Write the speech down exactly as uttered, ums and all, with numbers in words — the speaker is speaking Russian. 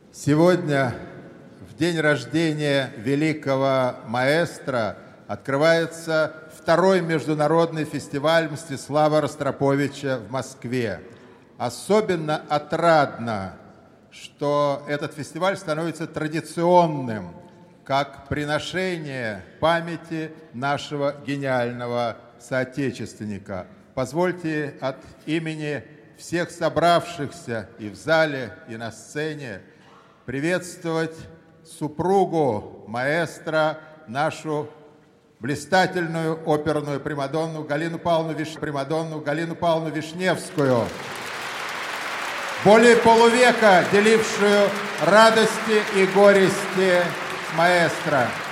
Сегодня, в день рождения великого маэстро, открывается второй международный фестиваль Мстислава Ростроповича в Москве. Особенно отрадно, что этот фестиваль становится традиционным, как приношение памяти нашего гениального соотечественника. Позвольте от имени всех собравшихся и в зале, и на сцене приветствовать супругу маэстро, нашу блистательную оперную примадонну Галину Павловну, Виш... примадонну Галину Павловну Вишневскую, более полувека делившую радости и горести с маэстро.